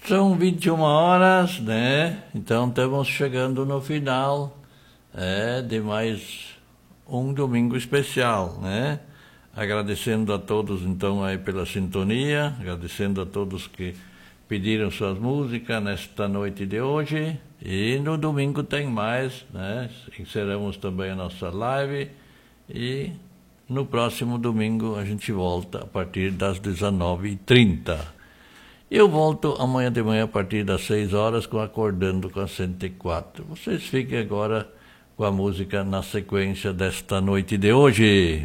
São 21 horas, né? Então estamos chegando no final de mais um domingo especial, né? Agradecendo a todos, então, aí pela sintonia, agradecendo a todos que pediram suas músicas nesta noite de hoje. E no domingo tem mais, né? Encerramos também a nossa live e no próximo domingo a gente volta a partir das 19h30. Eu volto amanhã de manhã a partir das 6 horas com Acordando com a 104. Vocês fiquem agora com a música na sequência desta noite de hoje.